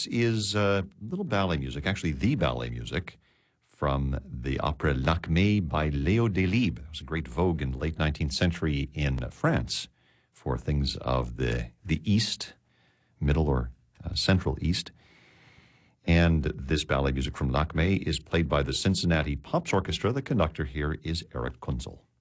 This is little ballet music, actually the ballet music from the opera Lakmé by Léo Delibes. It was a great vogue in the late 19th century in France for things of the East, Middle or Central East. And this ballet music from Lakmé is played by the Cincinnati Pops Orchestra. The conductor here is Eric Kunzel.